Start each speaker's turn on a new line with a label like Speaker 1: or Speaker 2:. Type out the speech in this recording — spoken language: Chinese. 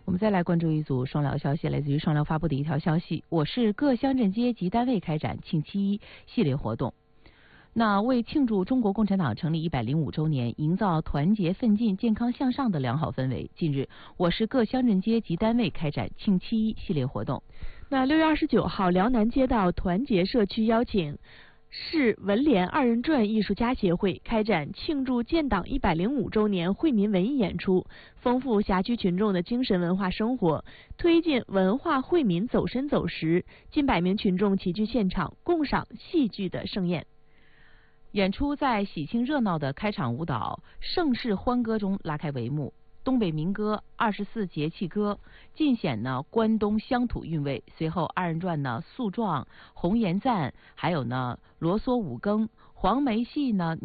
Speaker 1: 我们再来关注一组双辽消息，来自于双辽发布的一条消息：我市各乡镇街及单位开展庆7·1系列活动。那为庆祝中国共产党成立105周年，营造团结奋进、健康向上的良好氛围，近日，我市各乡镇街及单位开展庆7·1系列活动。
Speaker 2: 那6月29号，辽南街道团结社区邀请市文联二人转艺术家协会开展庆祝建党105周年惠民文艺演出，丰富辖区群众的精神文化生活，推进文化惠民走深走实。近100名群众齐聚现场，共赏戏剧的盛宴。
Speaker 1: 演出在喜庆热闹的开场舞蹈《盛世欢歌》中拉开帷幕。东北民歌24节气歌尽显关东乡土韵味。随后二人转诉状、红颜赞，还有啰嗦五更、黄梅戏